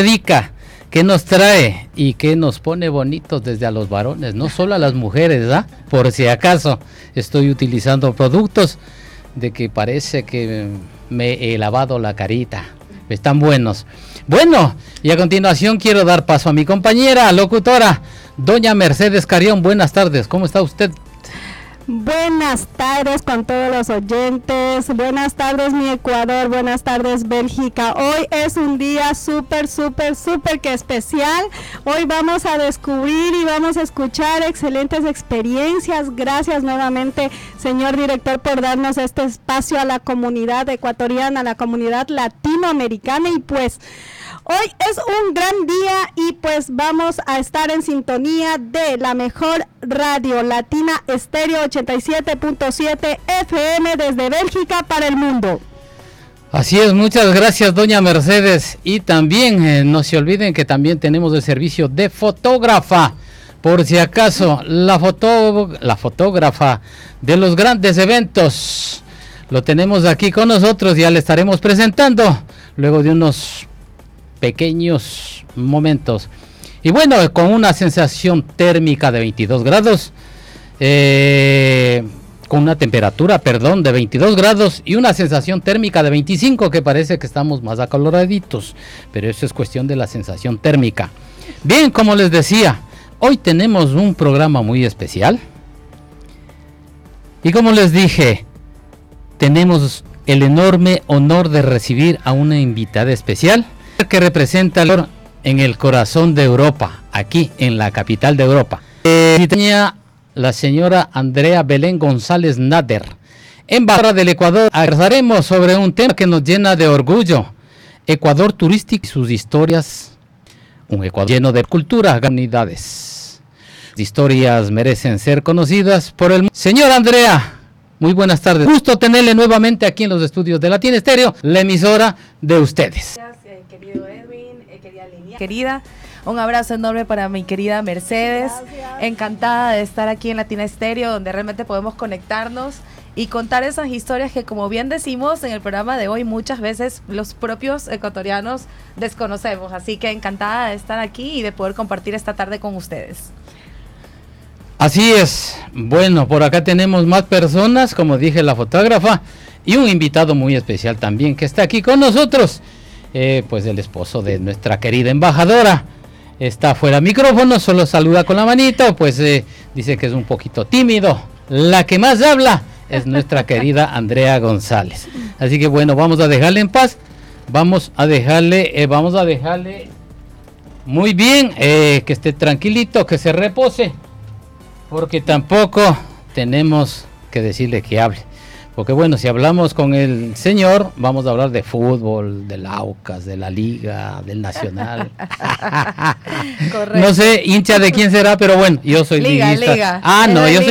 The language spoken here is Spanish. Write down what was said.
dedica, qué nos trae y qué nos pone bonitos desde a los varones, no solo a las mujeres, ¿ah? Por si acaso estoy utilizando productos de que parece que me he lavado la carita. Están buenos. Bueno, y a continuación quiero dar paso a mi compañera locutora, doña Mercedes Carrión. Buenas tardes, ¿cómo está usted? Buenas tardes con todos los oyentes, buenas tardes mi Ecuador, buenas tardes Bélgica. Hoy es un día súper que especial. Hoy vamos a descubrir y vamos a escuchar excelentes experiencias. Gracias nuevamente, señor director, por darnos este espacio a la comunidad ecuatoriana, a la comunidad latinoamericana. Y pues hoy es un gran día y pues vamos a estar en sintonía de la mejor radio latina, Estéreo 87.7 FM desde Bélgica para el mundo. Así es, muchas gracias doña Mercedes. Y también no se olviden que también tenemos el servicio de fotógrafa. Por si acaso, la fotógrafa de los grandes eventos. Lo tenemos aquí con nosotros, ya le estaremos presentando luego de unos pequeños momentos. Y bueno, con una sensación térmica de 22 grados, con una temperatura, de 22 grados y una sensación térmica de 25, que parece que estamos más acaloraditos, pero eso es cuestión de la sensación térmica. Bien, como les decía, hoy tenemos un programa muy especial. Y como les dije, tenemos el enorme honor de recibir a una invitada especial que representa en el corazón de Europa, aquí en la capital de Europa. La señora Andrea Belén González Nader, embajadora del Ecuador. Hablaremos sobre un tema que nos llena de orgullo: Ecuador turístico y sus historias. Un Ecuador lleno de cultura, unidades. Las historias merecen ser conocidas por el mundo. Señora Andrea, muy buenas tardes. Gusto tenerle nuevamente aquí en los estudios de Latina Estéreo, la emisora de ustedes. Querido Edwin, querida Liliana, querida, un abrazo enorme para mi querida Mercedes. Gracias. Encantada de estar aquí en Latina Estéreo, donde realmente podemos conectarnos y contar esas historias que, como bien decimos en el programa de hoy, muchas veces los propios ecuatorianos desconocemos. Así que encantada de estar aquí y de poder compartir esta tarde con ustedes. Así es. Bueno, por acá tenemos más personas, como dije, la fotógrafa, y un invitado muy especial también que está aquí con nosotros. Pues el esposo de nuestra querida embajadora está fuera micrófono, solo saluda con la manito, pues dice que es un poquito tímido. La que más habla es nuestra querida Andrea González. Así que bueno, vamos a dejarle en paz, vamos a dejarle muy bien, que esté tranquilito, que se repose, porque tampoco tenemos que decirle que hable. Porque bueno, si hablamos con el señor, vamos a hablar de fútbol, del Aucas, de la Liga, del Nacional. Correcto. No sé, hincha de quién será, pero bueno, yo soy liguista. No, yo soy